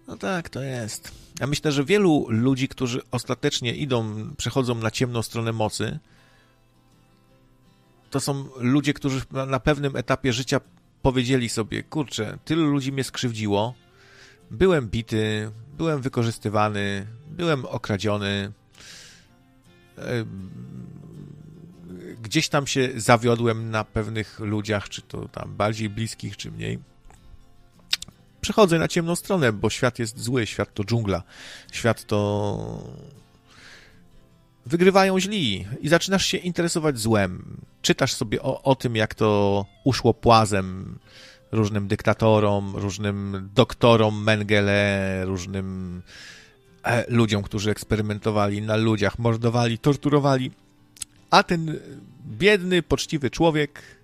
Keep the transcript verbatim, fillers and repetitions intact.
No tak, to jest. Ja myślę, że wielu ludzi, którzy ostatecznie idą, przechodzą na ciemną stronę mocy, to są ludzie, którzy na, na pewnym etapie życia powiedzieli sobie, kurczę, tylu ludzi mnie skrzywdziło, byłem bity, byłem wykorzystywany, byłem okradziony, gdzieś tam się zawiodłem na pewnych ludziach, czy to tam bardziej bliskich, czy mniej. Przechodzę na ciemną stronę, bo świat jest zły, świat to dżungla, świat to... Wygrywają źli i zaczynasz się interesować złem. Czytasz sobie o, o tym, jak to uszło płazem różnym dyktatorom, różnym doktorom Mengele, różnym e, ludziom, którzy eksperymentowali na ludziach, mordowali, torturowali. A ten biedny, poczciwy człowiek